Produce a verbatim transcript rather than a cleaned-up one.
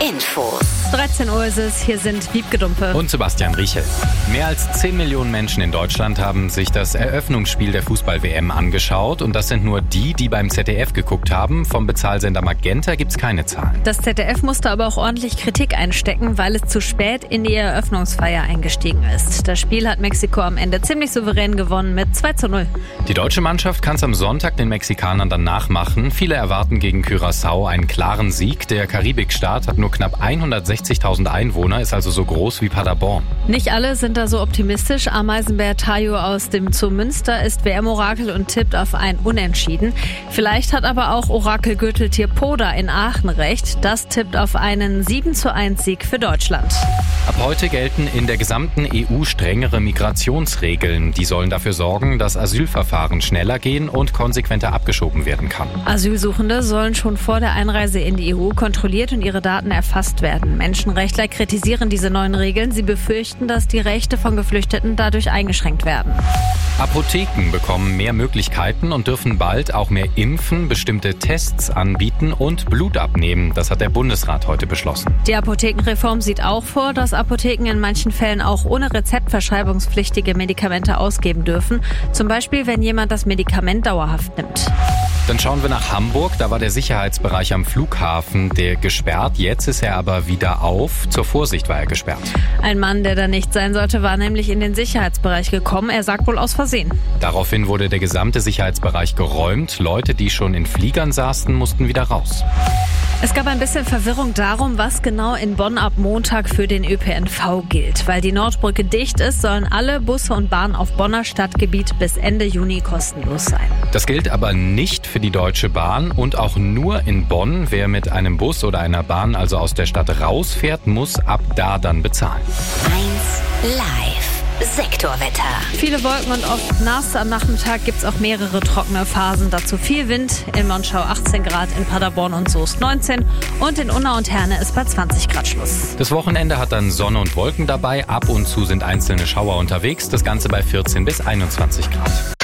Infos. dreizehn Uhr ist es, hier sind Wiebke Dumpe und Sebastian Riechel. Mehr als zehn Millionen Menschen in Deutschland haben sich das Eröffnungsspiel der Fußball-W M angeschaut. Und das sind nur die, die beim Z D F geguckt haben. Vom Bezahlsender Magenta gibt es keine Zahlen. Das Z D F musste aber auch ordentlich Kritik einstecken, weil es zu spät in die Eröffnungsfeier eingestiegen ist. Das Spiel hat Mexiko am Ende ziemlich souverän gewonnen mit zwei zu null. Die deutsche Mannschaft kann es am Sonntag den Mexikanern dann nachmachen. Viele erwarten gegen Curaçao einen klaren Sieg. Der Karibikstaat hat nur knapp hundertsechzigtausend Einwohner, ist also so groß wie Paderborn. Nicht alle sind da so optimistisch. Ameisenbär Tayo aus dem Zoo Münster ist W M-Orakel und tippt auf ein Unentschieden. Vielleicht hat aber auch Orakel-Gürteltier Poda in Aachen recht. Das tippt auf einen sieben zu eins Sieg für Deutschland. Ab heute gelten in der gesamten E U strengere Migrationsregeln. Die sollen dafür sorgen, dass Asylverfahren schneller gehen und konsequenter abgeschoben werden kann. Asylsuchende sollen schon vor der Einreise in die E U kontrolliert und ihre Daten erfasst werden. Menschenrechtler kritisieren diese neuen Regeln. Sie befürchten, dass die Rechte von Geflüchteten dadurch eingeschränkt werden. Apotheken bekommen mehr Möglichkeiten und dürfen bald auch mehr impfen, bestimmte Tests anbieten und Blut abnehmen. Das hat der Bundesrat heute beschlossen. Die Apothekenreform sieht auch vor, dass Apotheken in manchen Fällen auch ohne Rezept verschreibungspflichtige Medikamente ausgeben dürfen. Zum Beispiel, wenn jemand das Medikament dauerhaft nimmt. Dann schauen wir nach Hamburg. Da war der Sicherheitsbereich am Flughafen der gesperrt. Jetzt ist er aber wieder auf. Zur Vorsicht war er gesperrt. Ein Mann, der da nicht sein sollte, war nämlich in den Sicherheitsbereich gekommen. Er sagt wohl aus Versehen. Daraufhin wurde der gesamte Sicherheitsbereich geräumt. Leute, die schon in Fliegern saßen, mussten wieder raus. Es gab ein bisschen Verwirrung darum, was genau in Bonn ab Montag für den Ö P N V gilt. Weil die Nordbrücke dicht ist, sollen alle Busse und Bahnen auf Bonner Stadtgebiet bis Ende Juni kostenlos sein. Das gilt aber nicht für die Deutsche Bahn und auch nur in Bonn. Wer mit einem Bus oder einer Bahn also aus der Stadt rausfährt, muss ab da dann bezahlen. eins Live. Sektorwetter. Viele Wolken und oft nass. Am Nachmittag gibt es auch mehrere trockene Phasen. Dazu viel Wind. In Monschau achtzehn Grad, in Paderborn und Soest neunzehn und in Unna und Herne ist bei zwanzig Grad Schluss. Das Wochenende hat dann Sonne und Wolken dabei. Ab und zu sind einzelne Schauer unterwegs. Das Ganze bei vierzehn bis einundzwanzig Grad.